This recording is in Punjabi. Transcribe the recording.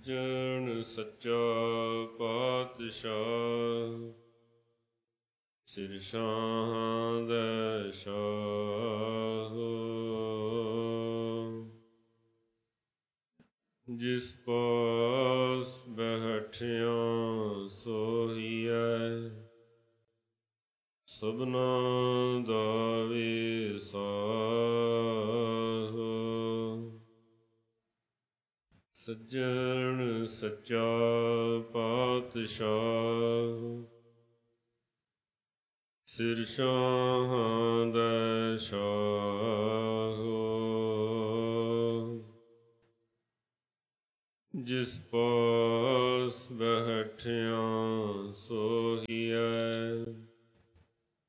ਸੱਜਣ ਸੱਚਾ ਪਾਤਸ਼ਾਹ, ਸਿਰ ਸ਼ਾਹਾਂ ਦੈ ਸ਼ਾਹ। ਜਿਸ ਪਾਸ ਬੈਠਿਆ ਸੋਹੀਐ, ਸਭਨਾ ਦਾ ਵਿਸਾਹ। ਸੱਜਣ ਸੱਚਾ ਪਾਤਸ਼ਾਹ, ਸਿਰ ਸ਼ਾਹਾਂ ਦੈ ਸ਼ਾਹ। ਜਿਸ ਪਾਸ ਬੈਠਿਆ